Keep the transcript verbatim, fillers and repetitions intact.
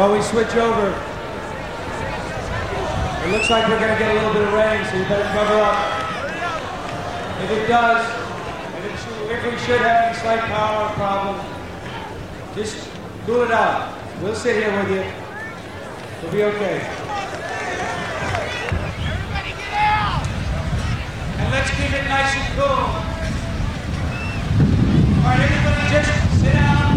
while we switch over. It looks like we're going to get a little bit of rain, so you better cover up. If it does, if, it should, if we should have any slight power problem, just cool it out. We'll sit here with you. We'll be okay. Everybody get out! And let's keep it nice and cool. All right, everybody just sit down.